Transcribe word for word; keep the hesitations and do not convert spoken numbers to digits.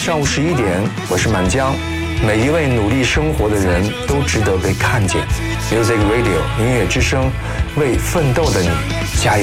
上午十一点，我是满江。每一位努力生活的人都值得被看见。Music Radio 音乐之声，为奋斗的你加油。